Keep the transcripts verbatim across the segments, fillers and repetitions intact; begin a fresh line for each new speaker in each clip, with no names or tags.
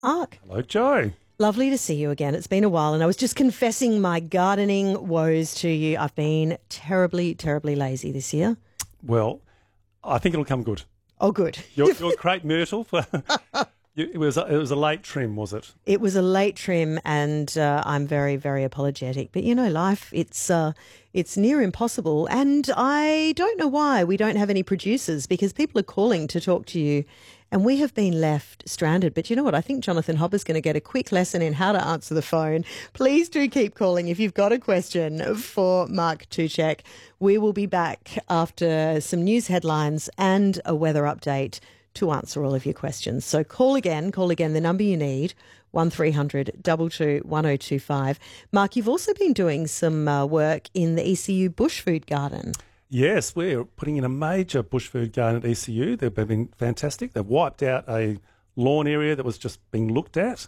Mark.
Hello, Joe.
Lovely to see you again. It's been a while, and I was just confessing my gardening woes to you. I've been terribly, terribly lazy this year.
Well, I think it'll come good.
Oh, good.
Your, your crepe myrtle, it was a, it was a late trim, was it?
It was a late trim, and uh, I'm very, very apologetic. But you know, life, it's uh, it's near impossible, and I don't know why we don't have any producers, because people are calling to talk to you, and we have been left stranded. But you know what? I think Jonathan Hopper's going to get a quick lesson in how to answer the phone. Please do keep calling if you've got a question for Mark Tuchek. We will be back after some news headlines and a weather update to answer all of your questions. So call again, call again, the number you need, one three hundred two two one oh two five. Mark, you've also been doing some uh, work in the E C U Bush Food Garden.
Yes, we're putting in a major bush food garden at E C U. They've been fantastic. They've wiped out a lawn area that was just being looked at,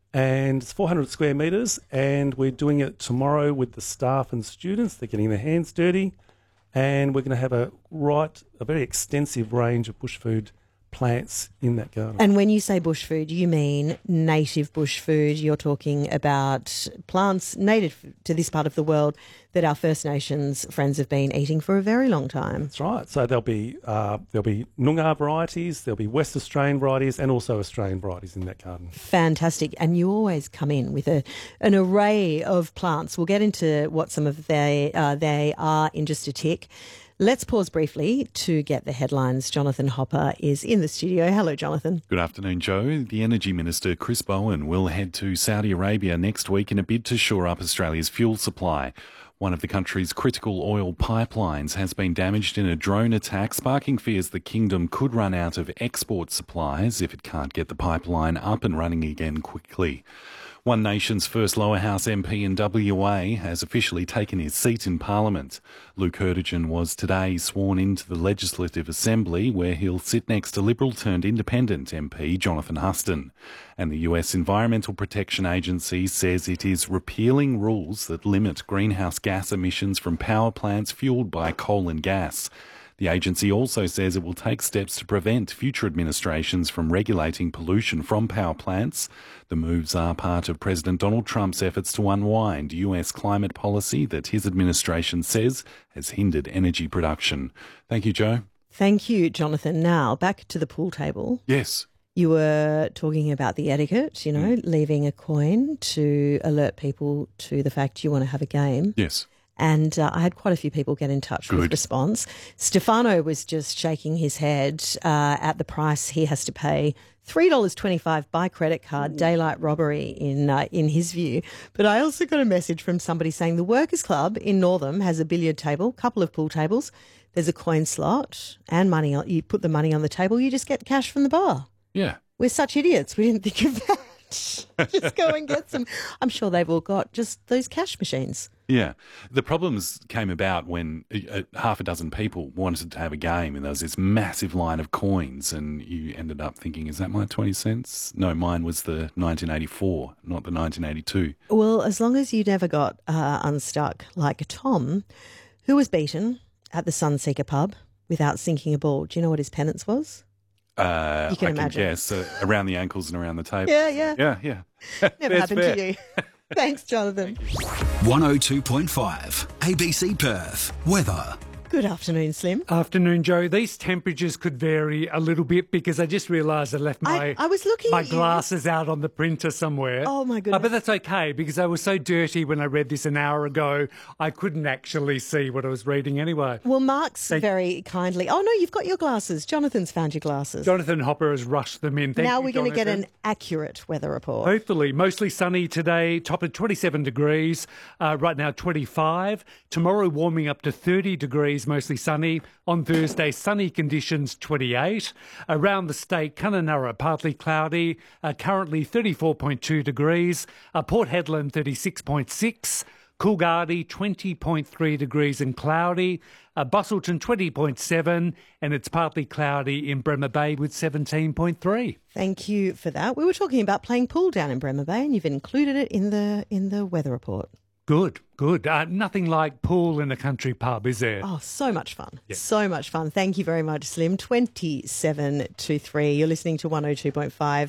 and it's four hundred square metres, and we're doing it tomorrow with the staff and students. They're getting their hands dirty, and we're going to have a right, a very extensive range of bush food plants in that garden.
And when you say bush food, you mean native bush food. You're talking about plants native to this part of the world that our First Nations friends have been eating for a very long time.
That's right. So there'll be uh, there'll be Noongar varieties, there'll be West Australian varieties, and also Australian varieties in that garden.
Fantastic. And you always come in with a an array of plants. We'll get into what some of they uh, they are in just a tick. Let's pause briefly to get the headlines. Jonathan Hopper is in the studio. Hello, Jonathan.
Good afternoon, Joe. The Energy Minister, Chris Bowen, will head to Saudi Arabia next week in a bid to shore up Australia's fuel supply. One of the country's critical oil pipelines has been damaged in a drone attack, sparking fears the kingdom could run out of export supplies if it can't get the pipeline up and running again quickly. One Nation's first lower house M P in W A has officially taken his seat in Parliament. Luke Hurtigan was today sworn into the Legislative Assembly, where he'll sit next to Liberal-turned-independent M P Jonathan Huston. And the U S Environmental Protection Agency says it is repealing rules that limit greenhouse gas emissions from power plants fuelled by coal and gas. The agency also says it will take steps to prevent future administrations from regulating pollution from power plants. The moves are part of President Donald Trump's efforts to unwind U S climate policy that his administration says has hindered energy production. Thank you, Joe.
Thank you, Jonathan. Now, back to the pool table.
Yes.
You were talking about the etiquette, you know, mm. leaving a coin to alert people to the fact you want to have a game.
Yes.
And uh, I had quite a few people get in touch
Good.
with response. Stefano was just shaking his head uh, at the price he has to pay, three dollars twenty-five by credit card, daylight robbery in uh, in his view. But I also got a message from somebody saying the Workers Club in Northam has a billiard table, couple of pool tables. There's a coin slot and money. On, you put the money on the table, you just get cash from the bar.
Yeah.
We're such idiots. We didn't think of that. Just go and get some. I'm sure they've all got just those cash machines.
Yeah. The problems came about when uh, half a dozen people wanted to have a game, and there was this massive line of coins, and you ended up thinking, is that my twenty cents? No, mine was the nineteen eighty-four, not the nineteen eighty-two.
Well, as long as you never got uh, unstuck like Tom, who was beaten at the Sunseeker pub without sinking a ball. Do you know what his penance was?
Uh,
you can
I
imagine.
can guess. Uh, around the ankles and around the table.
Yeah, yeah.
Yeah, yeah.
Never happened
fair.
to you. Thanks, Jonathan.
one oh two point five A B C Perth. Weather.
Good afternoon, Slim.
Afternoon, Joe. These temperatures could vary a little bit because I just realised I left my
I, I was looking
my
at you.
glasses out on the printer somewhere.
Oh, my
Uh,
goodness.
but that's okay because I was so dirty when I read this an hour ago, I couldn't actually see what I was reading anyway.
Well, Mark's
Thank-
very kindly. Oh, no, you've got your glasses. Jonathan's found your glasses.
Jonathan Hopper has rushed them in. Thank
now
you,
we're going to get
Jonathan.
an accurate weather report.
Hopefully. Mostly sunny today, top at twenty-seven degrees. Uh, right now, twenty-five. Tomorrow, warming up to thirty degrees, mostly sunny. On Thursday, sunny conditions, twenty-eight. Around the state, Kununurra, partly cloudy. Uh, currently, thirty-four point two degrees. Uh, Port Hedland, thirty-six point six. Coolgardie, twenty point three degrees and cloudy. Uh, Busselton, twenty point seven. And it's partly cloudy in Bremer Bay with seventeen point three.
Thank you for that. We were talking about playing pool down in Bremer Bay, and you've included it in the in the weather report.
Good, good. Uh, nothing like pool in a country pub, is there?
Oh, so much fun.
Yeah.
So much fun. Thank you very much, Slim. twenty-seven to three. You're listening to one oh two point five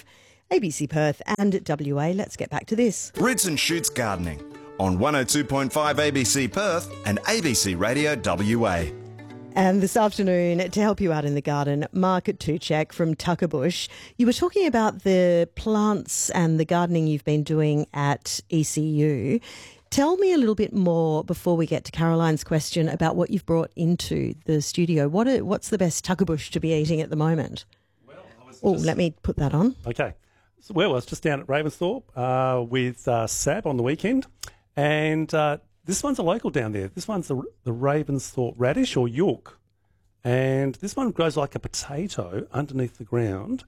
A B C Perth and W A. Let's get back to this.
Roots and Shoots Gardening on one oh two point five A B C Perth and A B C Radio W A.
And this afternoon, to help you out in the garden, Mark Tuchek from Tuckerbush. You were talking about the plants and the gardening you've been doing at E C U. Tell me a little bit more before we get to Caroline's question about what you've brought into the studio. What are, what's the best Tuckerbush to be eating at the moment? Well, oh, just... let me put that on.
Okay. So, well, I was just down at Ravensthorpe uh, with uh, Sab on the weekend, and uh, this one's a local down there. This one's the, the Ravensthorpe radish or York, and this one grows like a potato underneath the ground,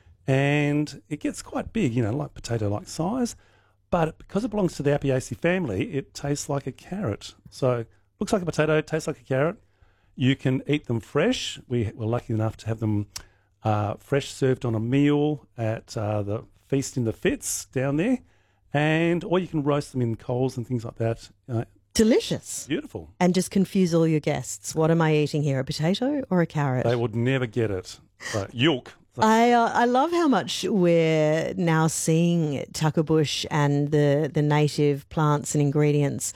and it gets quite big, you know, like potato-like size. But because it belongs to the Apiaceae family, it tastes like a carrot. So looks like a potato, tastes like a carrot. You can eat them fresh. We were lucky enough to have them uh, fresh served on a meal at uh, the Feast in the Fitz down there. And or you can roast them in coals and things like that. Uh,
Delicious.
Beautiful.
And just confuse all your guests. What am I eating here, a potato or a carrot?
They would never get it. So, York.
I uh, I love how much we're now seeing Tuckerbush and the, the native plants and ingredients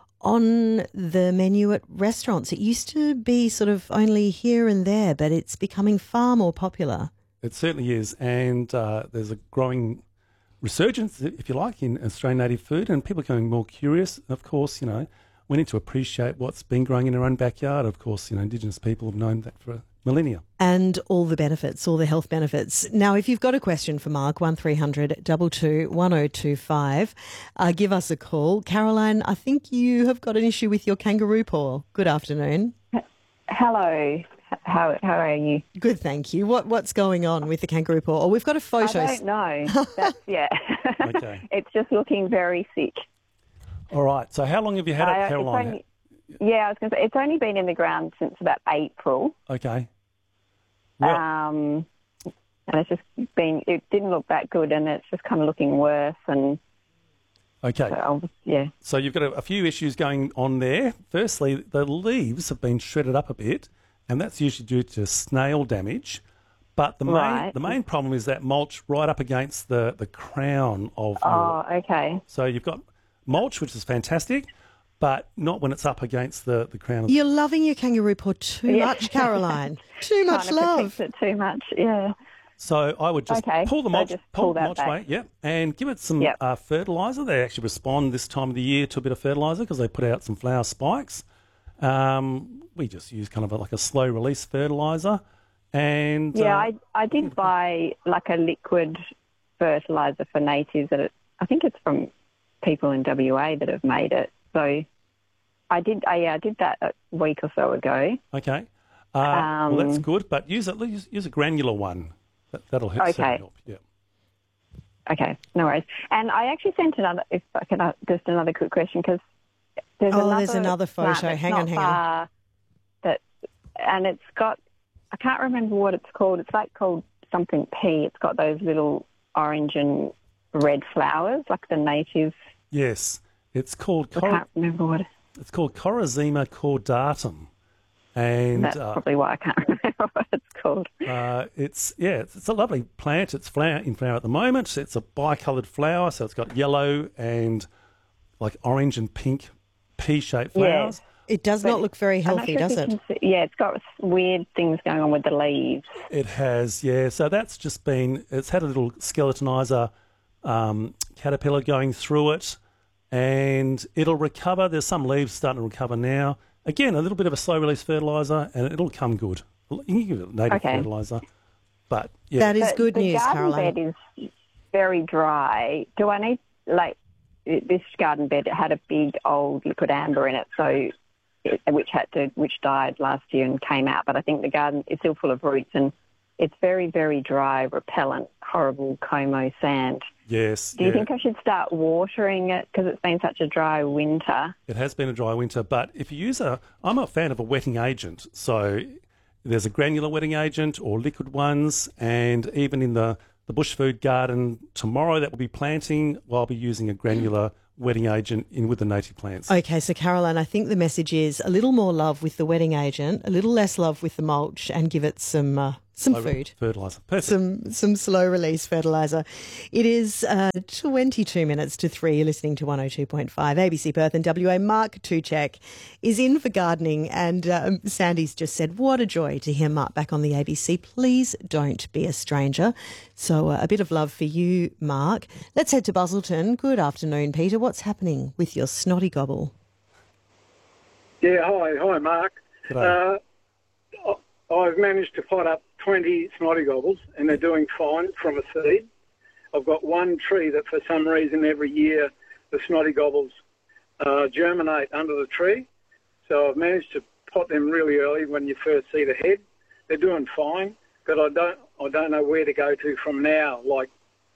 on the menu at restaurants. It used to be sort of only here and there, but it's becoming far more popular.
It certainly is, and uh, there's a growing resurgence, if you like, in Australian native food, and people are becoming more curious. Of course, you know, we need to appreciate what's been growing in our own backyard. Of course, you know, Indigenous people have known that for millennia.
And all the benefits, all the health benefits. Now, if you've got a question for Mark, one three hundred two two one oh two five, uh, give us a call. Caroline, I think you have got an issue with your kangaroo paw. Good afternoon.
Hello. How how are you?
Good, thank you. What What's going on with the kangaroo paw? Oh, we've got a photo.
I don't know. That's, yeah.
Okay.
It's just looking very sick.
All right. So how long have you had
I,
it, Caroline?
Only, yeah, I was going to say, it's only been in the ground since about April.
Okay. Well,
um, and it's just been, it didn't look that good, and it's just kind of looking worse. And
okay.
So, yeah.
So you've got a, a few issues going on there. Firstly, the leaves have been shredded up a bit, and that's usually due to snail damage. But the main
Right.
the main problem is that mulch right up against the, the crown of your...
Oh, okay.
So you've got mulch, which is fantastic, but not when it's up against the, the crown of
You're loving your kangaroo paw too
Yeah.
much, Caroline. Too much
Kind of
love.
protects it too much, yeah.
So I would just
Okay,
pull the
so
mulch,
just
pull
pull
the
that
mulch
back.
away, yep, and give it some
Yep.
uh, fertiliser. They actually respond this time of the year to a bit of fertiliser because they put out some flower spikes. Um, we just use kind of a, like a slow release fertiliser, and
Yeah,
uh,
I I did buy like a liquid fertiliser for natives that it, I think it's from people in W A that have made it. So I did I, yeah, I did that a week or so ago.
okay. Uh, well, that's
Um,
good, but use a use, use a granular one. That, that'll help.
Okay.
certainly help. Yeah.
Okay, no worries. And I actually sent another, if I can, uh, just another quick question, because there's
Oh,
another
there's another
plant
photo.
that's
Hang
not
on, hang on.
far That, and it's got, I can't remember what it's called. It's like called something pea. It's got those little orange and red flowers, like the native.
Yes, it's called
I
cor-
can't remember what.
it's called Corazima cordatum, and
That's
uh,
probably why I can't remember what it's called.
Uh, it's yeah, it's, it's a lovely plant. It's flower in flower at the moment. It's a bicoloured flower, so it's got yellow and like orange and pink pea-shaped flowers.
It does
But
not look very
I'm not
healthy,
sure if
does
you
it?
can see- yeah, it's got weird things going on with the leaves.
It has, yeah. So that's just been. It's had a little skeletonizer um, caterpillar going through it, and it'll recover. There's some leaves starting to recover now. Again, a little bit of a slow release fertiliser, and it'll come good. You can give it native
Okay.
fertiliser, but yeah,
That is
The-
good
the
news,
garden
Caroline.
bed is very dry. Do I need, like, it- this garden bed, it had a big old liquid amber in it, so it, which had to, which died last year and came out. But I think the garden is still full of roots, and it's very, very dry, repellent, horrible Como sand.
yes,
Do you
yeah.
think I should start watering it because it's been such a dry winter?
It has been a dry winter, but if you use a, I'm a fan of a wetting agent. So there's a granular wetting agent or liquid ones, and even in the, the bush food garden tomorrow that we'll be planting, well, I'll be using a granular wetting agent in with the native plants.
Okay, so Caroline, I think the message is a little more love with the wetting agent, a little less love with the mulch, and give it some uh, Some
Slow
food.
Fertiliser. Perfect.
Some some slow release fertiliser. It is uh, twenty-two minutes to three. You're listening to one oh two point five A B C Perth and W A. Mark Tuchek is in for gardening, and um, Sandy's just said, what a joy to hear Mark back on the A B C. Please don't be a stranger. So uh, a bit of love for you, Mark. Let's head to Busselton. Good afternoon, Peter. What's happening with your snotty gobble?
Yeah, hi, hi, Mark.
G'day.
Uh, I've managed to pot up twenty snotty gobbles, and they're doing fine from a seed. I've got one tree that, for some reason, every year the snotty gobbles uh, germinate under the tree. So I've managed to pot them really early when you first see the head. They're doing fine, but I don't, I don't know where to go to from now. Like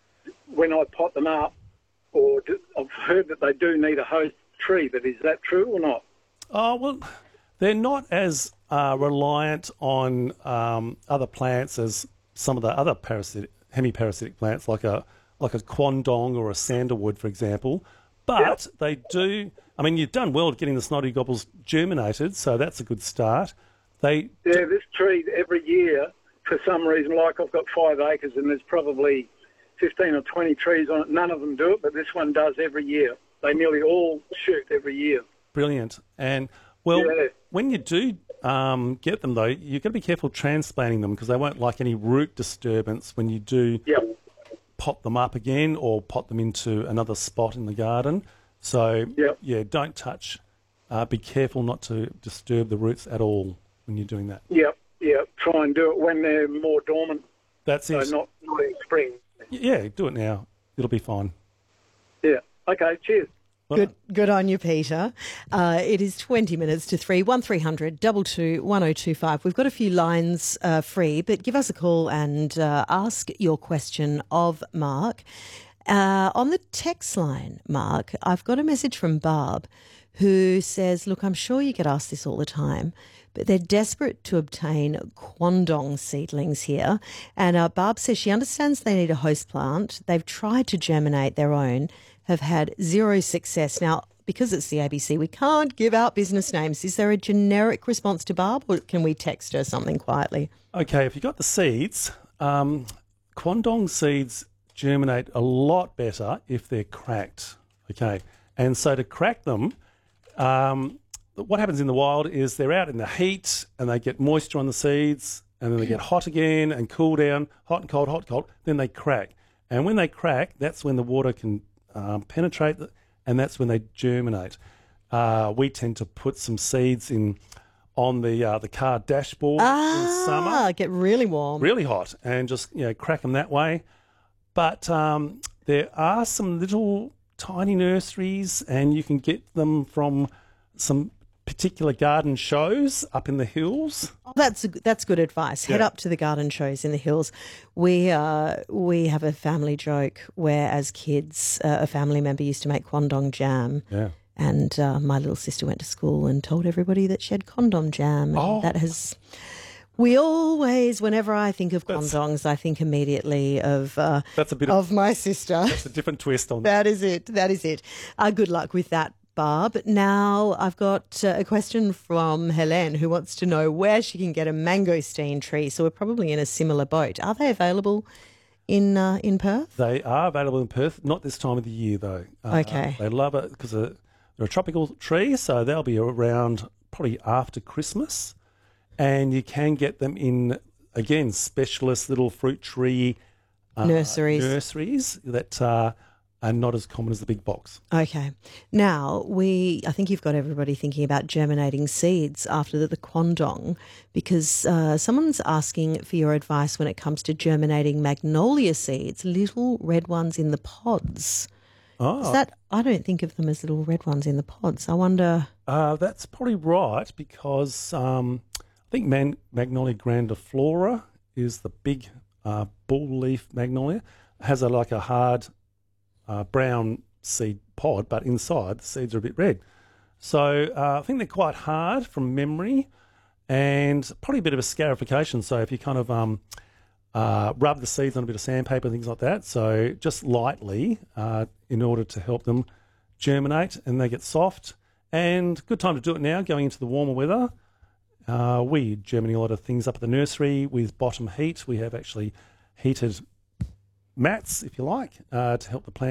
when I pot them up, or do, I've heard that they do need a host tree. But is that true or not?
Oh, well, they're not as uh, reliant on um, other plants as some of the other parasitic, hemiparasitic plants, like a like a quandong or a sandalwood, for example. But
Yep.
they do, I mean, you've done well getting the snotty gobbles germinated, so that's a good start. They
Yeah, this tree every year, for some reason, like I've got five acres and there's probably fifteen or twenty trees on it. None of them do it, but this one does every year. They nearly all shoot every year.
Brilliant. And, well,
Yeah.
when you do um, get them, though, you've got to be careful transplanting them because they won't like any root disturbance when you do
Yep.
pot them up again or pot them into another spot in the garden. So,
Yep.
yeah, don't touch. Uh, be careful not to disturb the roots at all when you're doing that.
Yep, yep. Try and do it when they're more dormant,
That's
so
it.
not, not in spring.
Yeah, do it now. It'll be fine.
Yeah. Okay, cheers.
Good, good on you, Peter. Uh, it is twenty minutes to three. One three hundred double two one oh two five. We've got a few lines uh, free, but give us a call and uh, ask your question of Mark. Uh, on the text line, Mark, I've got a message from Barb who says, look, I'm sure you get asked this all the time, but they're desperate to obtain quandong seedlings here. And uh, Barb says she understands they need a host plant. They've tried to germinate their own, have had zero success. Now, because it's the A B C, we can't give out business names. Is there a generic response to Barb, or can we text her something quietly?
Okay, if you've got the seeds, um, quandong seeds germinate a lot better if they're cracked. Okay, and so to crack them, um, what happens in the wild is they're out in the heat and they get moisture on the seeds and then they get hot again and cool down, hot and cold, hot and cold, then they crack. And when they crack, that's when the water can um, penetrate the, and that's when they germinate. Uh, we tend to put some seeds in on the uh, the car dashboard in summer.
Ah, get really warm.
Really hot, and just you know crack them that way. But um, there are some little tiny nurseries, and you can get them from some particular garden shows up in the hills.
Oh, that's a, that's good advice. Head
Yeah.
up to the garden shows in the hills. We uh, we have a family joke where, as kids, uh, a family member used to make quandong jam.
Yeah.
And uh, my little sister went to school and told everybody that she had condom jam. And
Oh.
that has. We always, whenever I think of
That's-
condongs, I think immediately of uh,
That's a bit of,
of my sister.
that's a different twist on
That is it. That is it. Uh, good luck with that, Barb. Now I've got uh, a question from Helene who wants to know where she can get a mangosteen tree. So we're probably in a similar boat. Are they available in uh, in Perth?
They are available in Perth, not this time of the year though. Uh,
Okay.
They love it because they're a tropical tree, so they'll be around probably after Christmas. And you can get them in, again, specialist little fruit tree uh,
Nurseries.
nurseries that uh, are not as common as the big box.
Okay. Now, we, I think you've got everybody thinking about germinating seeds after the, the quandong, because uh, someone's asking for your advice when it comes to germinating magnolia seeds, little red ones in the pods.
Oh,
Is that, I don't think of them as little red ones in the pods. I wonder.
uh, that's probably right because um, I think Man- Magnolia grandiflora is the big uh, bull leaf magnolia. It has a, like a hard uh, brown seed pod, but inside the seeds are a bit red. So uh, I think they're quite hard from memory and probably a bit of a scarification. So if you kind of um, uh, rub the seeds on a bit of sandpaper and things like that, so just lightly uh, in order to help them germinate and they get soft. And good time to do it now, going into the warmer weather. Uh, we Germany a lot of things up at the nursery with bottom heat. We have actually heated mats, if you like, uh, to help the plants.